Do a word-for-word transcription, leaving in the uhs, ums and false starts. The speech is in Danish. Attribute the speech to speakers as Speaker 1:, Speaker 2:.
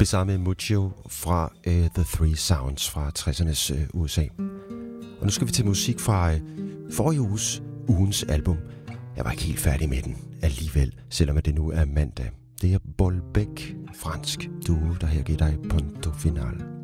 Speaker 1: Besame Mucho fra uh, The Three Sounds fra tressernes uh, U S A. Og nu skal vi til musik fra uh, forrige uges ugens album. Jeg var ikke helt færdig med den alligevel, selvom det nu er mandag. Det er Bolbec, fransk duo, der her giver dig Punto Final.